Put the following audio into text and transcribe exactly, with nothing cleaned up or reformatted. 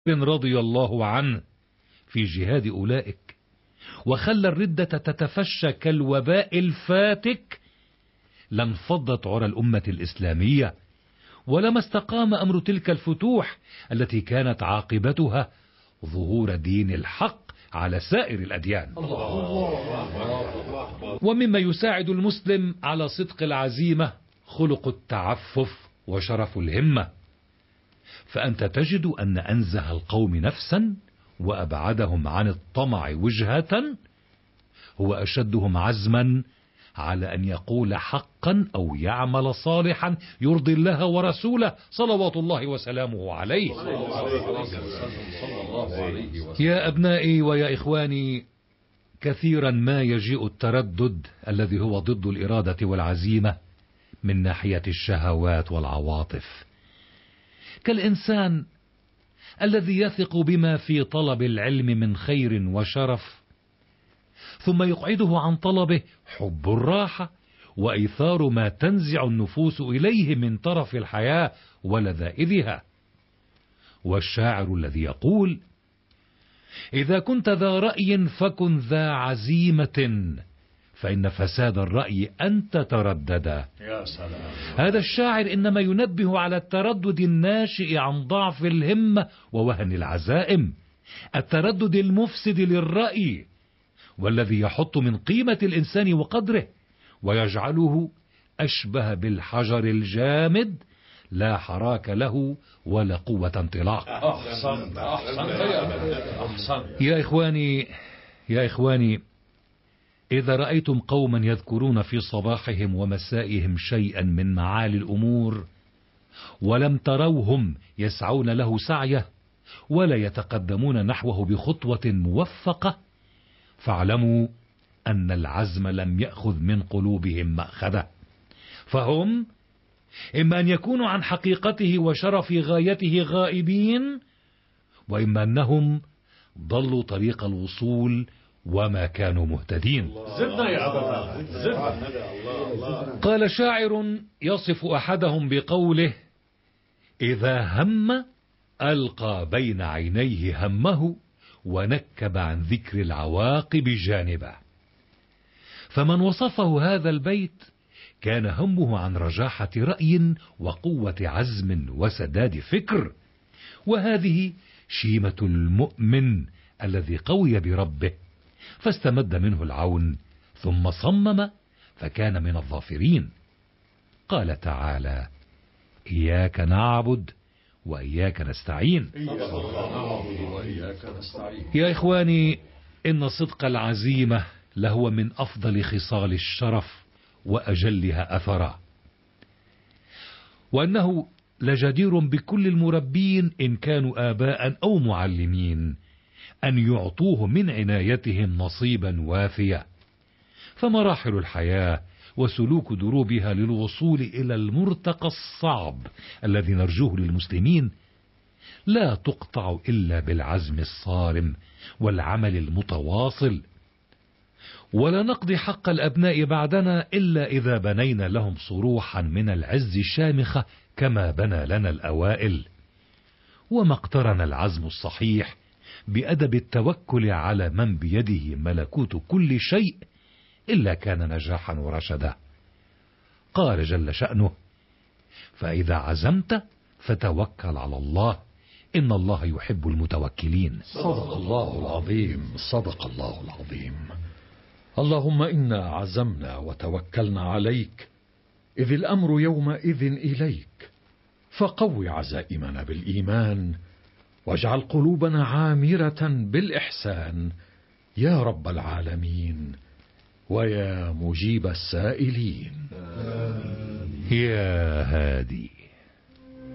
رضي الله عنه في جهاد أولئك، وخلى الردة تتفشى كالوباء الفاتك، لانفضت عرى الأمة الإسلامية، ولما استقام أمر تلك الفتوح التي كانت عاقبتها ظهور دين الحق على سائر الأديان. ومما يساعد المسلم على صدق العزيمة خلق التعفف وشرف الهمة، فأنت تجد أن أنزه القوم نفسا وأبعدهم عن الطمع وجهة هو أشدهم عزما على أن يقول حقا أو يعمل صالحا يرضي الله ورسوله صلوات الله وسلامه عليه. يا أبنائي ويا إخواني، كثيرا ما يجيء التردد الذي هو ضد الإرادة والعزيمة من ناحية الشهوات والعواطف، كالإنسان الذي يثق بما في طلب العلم من خير وشرف، ثم يقعده عن طلبه حب الراحة وإيثار ما تنزع النفوس إليه من طرف الحياة ولذائذها. والشاعر الذي يقول: إذا كنت ذا رأي فكن ذا عزيمة، فإن فساد الرأي أن تتردد. يا سلام. هذا الشاعر إنما ينبه على التردد الناشئ عن ضعف الهمة ووهن العزائم، التردد المفسد للرأي، والذي يحط من قيمة الإنسان وقدره ويجعله أشبه بالحجر الجامد لا حراك له ولا قوة انطلاق. أحسن أحسن أحسن. يا إخواني يا إخواني إذا رأيتم قوما يذكرون في صباحهم ومسائهم شيئا من معالي الأمور ولم تروهم يسعون له سعيه ولا يتقدمون نحوه بخطوة موفقة، فاعلموا أن العزم لم يأخذ من قلوبهم مأخذه، فهم إما أن يكونوا عن حقيقته وشرف غايته غائبين، وإما أنهم ضلوا طريق الوصول وما كانوا مهتدين. زدنا يا أبا زدنا. قال شاعر يصف أحدهم بقوله: إذا هم ألقى بين عينيه همه ونكب عن ذكر العواقب جانبه. فمن وصفه هذا البيت كان همه عن رجاحة رأي وقوة عزم وسداد فكر، وهذه شيمة المؤمن الذي قوي بربه فاستمد منه العون ثم صمم فكان من الظافرين. قال تعالى: إياك نعبد وإياك نستعين. يا إخواني، إن صدق العزيمة لهو من أفضل خصال الشرف وأجلها أثرا، وأنه لجدير بكل المربين إن كانوا آباء أو معلمين أن يعطوه من عنايتهم نصيبا وافيا، فمراحل الحياة وسلوك دروبها للوصول إلى المرتقى الصعب الذي نرجوه للمسلمين لا تقطع إلا بالعزم الصارم والعمل المتواصل، ولا نقضي حق الأبناء بعدنا إلا إذا بنينا لهم صروحا من العز الشامخة كما بنى لنا الأوائل. وما اقترن العزم الصحيح بأدب التوكل على من بيده ملكوت كل شيء إلا كان نجاحا ورشدا. قال جل شأنه: فإذا عزمت فتوكل على الله إن الله يحب المتوكلين. صدق الله العظيم. صدق الله العظيم. اللهم إنا عزمنا وتوكلنا عليك، إذ الأمر يومئذ إليك، فقو عزائمنا بالإيمان واجعل قلوبنا عامرة بالإحسان يا رب العالمين ويا مجيب السائلين. يا هادي،